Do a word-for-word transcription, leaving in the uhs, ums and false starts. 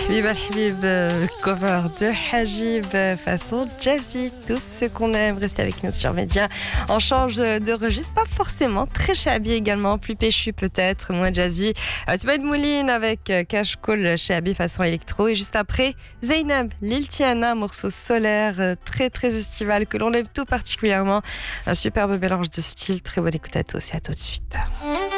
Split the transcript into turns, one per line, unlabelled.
Habib Al-Habib, euh, cover de Hajib, euh, façon jazzy, tout ce qu'on aime. Restez avec nous sur Média. On change de registre, pas forcément, très shabby également, plus péchu peut-être, moins jazzy. Euh, tu vas être Mouline avec euh, Cash Call shabby façon électro. Et juste après, Zainab, Lil Tiana, morceau solaire, euh, très très estival, que l'on aime tout particulièrement. Un superbe mélange de style, très bonne écoute à tous et à tout de suite.